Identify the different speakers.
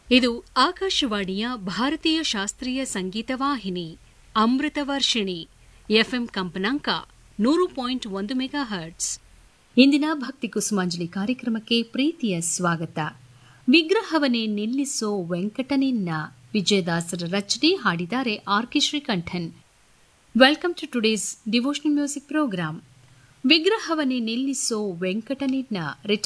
Speaker 1: ಇದು ಆಕಾಶವಾಣಿಯ ಭಾರತೀಯ ಶಾಸ್ತ್ರೀಯ ಸಂಗೀತ ವಾಹಿನಿ ಅಮೃತವರ್ಷಿಣಿ ಎಫ್ಎಂ ಕಂಪನಾಂಕ 100.1 ಮೆಗಾಹರ್ಟ್ಸ್. ಇಂದಿನ ಭಕ್ತಿ ಕುಸುಮಾಂಜಲಿ ಕಾರ್ಯಕ್ರಮಕ್ಕೆ ಪ್ರೀತಿಯ ಸ್ವಾಗತ. ವಿಗ್ರಹವನ್ನೇ ನಿಲ್ಲಿಸೋ ವೆಂಕಟನಿನ್ನ ವಿಜಯದಾಸರ ರಚನೆ ಹಾಡಿದ್ದಾರೆ RK. Srikantan. Welcome to today's devotional music program. ವಿಗ್ರಹವನ್ನೇ ನಿಲ್ಲಿಸೋ ವೆಂಕಟನಿನ್ನ